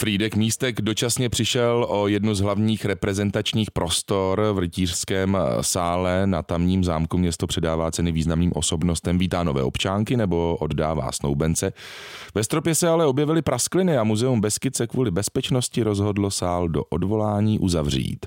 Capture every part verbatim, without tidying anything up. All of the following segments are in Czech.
Frýdek Místek dočasně přišel o jednu z hlavních reprezentačních prostor v rytířském sále. Na tamním zámku město předává ceny významným osobnostem, vítá nové občánky nebo oddává snoubence. Ve stropě se ale objevily praskliny a Muzeum Beskyd se kvůli bezpečnosti rozhodlo sál do odvolání uzavřít.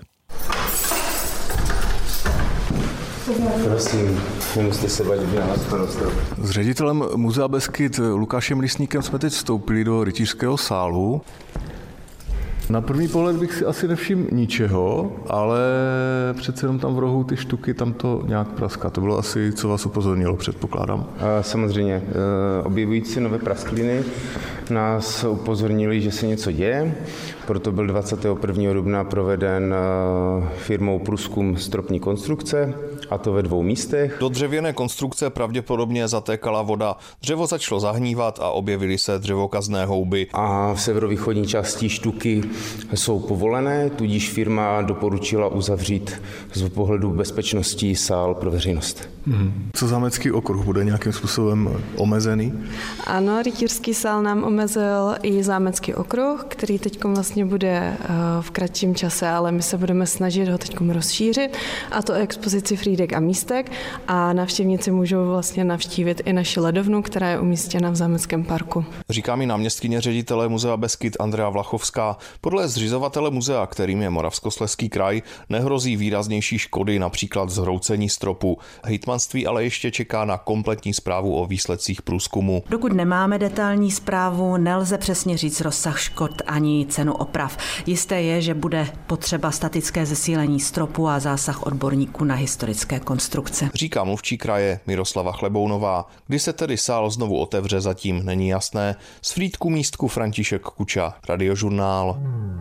Prosím, nemusíte se bát, že nás to dostal. S ředitelem Muzea Beskyd Lukášem Lysníkem jsme teď vstoupili do rytířského sálu. Na první pohled bych si asi nevšiml ničeho, ale přece jenom tam v rohu ty štuky, tam to nějak praská. To bylo asi, co vás upozornilo, předpokládám. A samozřejmě, objevující nové praskliny nás upozornili, že se něco děje, proto byl dvacátého prvního dubna proveden firmou průzkum stropní konstrukce, a to ve dvou místech. Do dřevěné konstrukce pravděpodobně zatékala voda, dřevo začalo zahnívat a objevily se dřevokazné houby. A v severovýchodní části štuky jsou povolené, tudíž firma doporučila uzavřít z pohledu bezpečnosti sál pro veřejnost. Hmm. Co zámecký okruh bude nějakým způsobem omezený? Ano, rytířský sál nám omezil i zámecký okruh, který teď vlastně bude v kratším čase, ale my se budeme snažit ho teď rozšířit, a to expozici Frýdek a Místek, a návštěvníci můžou vlastně navštívit i naši ledovnu, která je umístěna v zámeckém parku. Říká mi náměstkyně ředitele Muzea Beskyd Andrea Vlachovská. Podle zřizovatele muzea, kterým je Moravskoslezský kraj, nehrozí výraznější škody, například zhroucení stropu. Hejtmanství ale ještě čeká na kompletní zprávu o výsledcích průzkumu. Dokud nemáme detailní zprávu, nelze přesně říct rozsah škod ani cenu oprav. Jisté je, že bude potřeba statické zesílení stropu a zásah odborníků na historické konstrukce. Říká mluvčí kraje Miroslava Chlebounová. Kdy se tedy sál znovu otevře, zatím není jasné. Z Frýdku Místku František Kuča, Radiožurnál.